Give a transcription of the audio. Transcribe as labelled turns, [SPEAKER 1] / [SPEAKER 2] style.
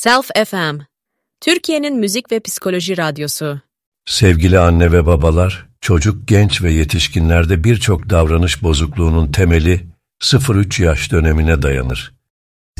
[SPEAKER 1] Self FM, Türkiye'nin müzik ve psikoloji radyosu.
[SPEAKER 2] Sevgili anne ve babalar, çocuk, genç ve yetişkinlerde birçok davranış bozukluğunun temeli 0-3 yaş dönemine dayanır.